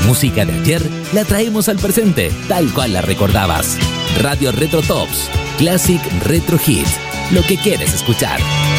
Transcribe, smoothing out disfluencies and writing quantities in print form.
música de ayer la traemos al presente, tal cual la recordabas. Radio Retro Tops, Classic Retro Hit, lo que quieres escuchar.